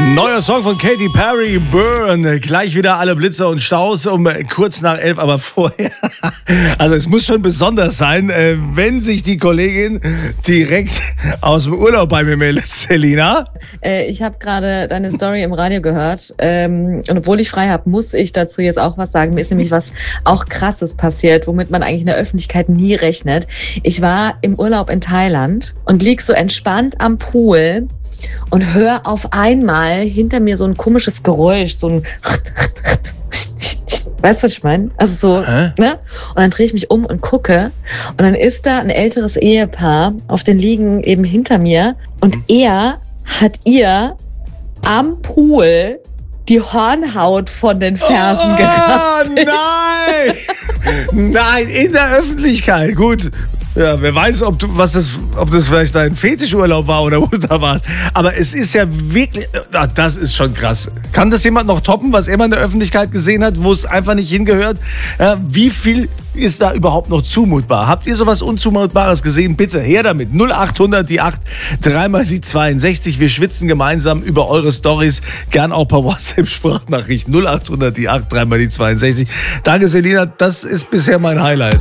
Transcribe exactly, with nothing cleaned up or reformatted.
Neuer Song von Katy Perry, Burn. Gleich wieder alle Blitzer und Staus um kurz nach elf, aber vorher. Also es muss schon besonders sein, wenn sich die Kollegin direkt aus dem Urlaub bei mir meldet, Selina. Äh, ich habe gerade deine Story im Radio gehört. Ähm, und obwohl ich frei habe, muss ich dazu jetzt auch was sagen. Mir ist nämlich was auch Krasses passiert, womit man eigentlich in der Öffentlichkeit nie rechnet. Ich war im Urlaub in Thailand und lieg so entspannt am Pool und höre auf einmal hinter mir so ein komisches Geräusch, so ein weißt du, was ich meine? Also so, Hä? ne? Und dann drehe ich mich um und gucke und dann ist da ein älteres Ehepaar auf den Liegen eben hinter mir und hm. er hat ihr am Pool die Hornhaut von den Fersen oh, geraspelt. Nein! Nein, in der Öffentlichkeit. Gut. Ja, wer weiß, ob, du, was das, ob das vielleicht dein Fetischurlaub war oder wo du da warst. Aber es ist ja wirklich, das ist schon krass. Kann das jemand noch toppen, was er mal in der Öffentlichkeit gesehen hat, wo es einfach nicht hingehört? Ja, wie viel ist da überhaupt noch zumutbar? Habt ihr sowas Unzumutbares gesehen? Bitte her damit. null acht hundert die acht, dreimal die zweiundsechzig. Wir schwitzen gemeinsam über eure Storys. Gern auch per WhatsApp-Sprachnachricht. null acht hundert die acht, dreimal die zweiundsechzig. Danke, Selina. Das ist bisher mein Highlight.